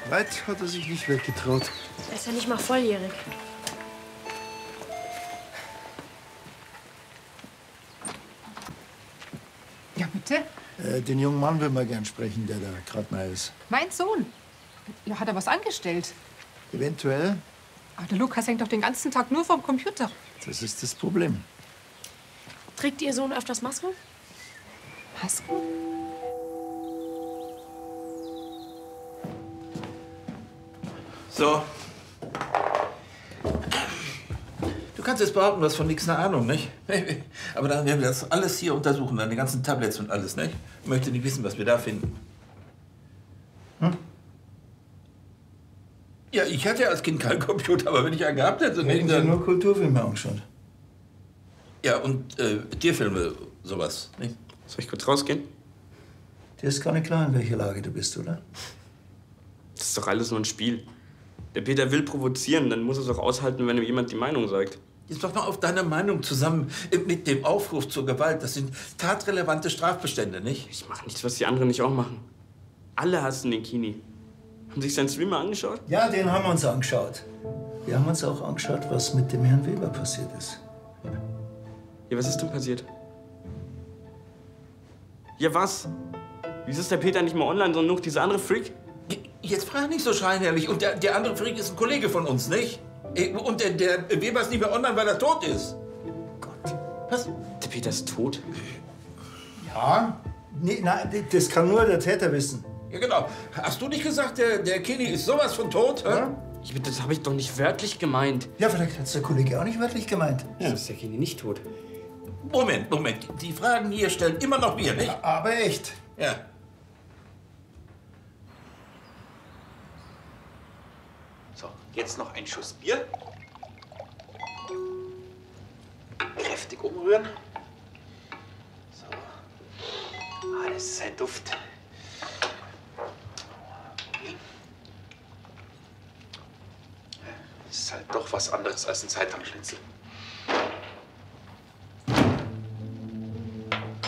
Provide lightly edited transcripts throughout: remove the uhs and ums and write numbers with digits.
Weit hat er sich nicht weggetraut. Er ist ja nicht mal volljährig. Ja, bitte? Den jungen Mann will man gern sprechen, der da gerade mal ist. Mein Sohn. Ja, hat er was angestellt? Eventuell. Aber der Lukas hängt doch den ganzen Tag nur vorm Computer. Das ist das Problem. Trägt Ihr Sohn öfters Maske? Masken? So. Du kannst jetzt behaupten, du hast von nichts eine Ahnung, nicht? Aber dann werden wir das alles hier untersuchen, deine ganzen Tablets und alles, nicht? Ich möchte nicht wissen, was wir da finden. Hm? Ja, ich hatte ja als Kind keinen Computer, aber wenn ich einen gehabt hätte... Hätten Sie nur Kulturfilme angeschaut? Ja, und Tierfilme, sowas, nicht? Soll ich kurz rausgehen? Dir ist gar nicht klar, in welcher Lage du bist, oder? Das ist doch alles nur ein Spiel. Der Peter will provozieren, dann muss er es auch aushalten, wenn ihm jemand die Meinung sagt. Jetzt mach mal auf deine Meinung zusammen mit dem Aufruf zur Gewalt. Das sind tatrelevante Strafbestände, nicht? Ich mache nichts, was die anderen nicht auch machen. Alle hassen den Kini. Haben sich seinen Streamer angeschaut? Ja, den haben wir uns angeschaut. Wir haben uns auch angeschaut, was mit dem Herrn Weber passiert ist. Ja, was ist denn passiert? Ja, was? Wieso ist der Peter nicht mal online, sondern nur dieser andere Freak? Jetzt frag nicht so scheinheilig. Und der andere Freak ist ein Kollege von uns, nicht? Und der Weber ist nicht mehr online, weil er tot ist. Gott. Was? Der Peter ist tot? Ja? Nee, nein, das kann nur der Täter wissen. Ja, genau. Hast du nicht gesagt, der Kini ist sowas von tot? Ja? Das habe ich doch nicht wörtlich gemeint. Ja, vielleicht hat es der Kollege auch nicht wörtlich gemeint. Ja. Ist der Kini nicht tot? Moment. Die Fragen hier stellen immer noch wir, nicht? Aber echt. Ja. So, jetzt noch ein Schuss Bier. Kräftig umrühren. So. Ah, das ist ein Duft. Das ist halt doch was anderes als ein Seitanschnitzel.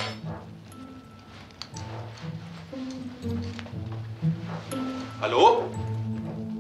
Hallo?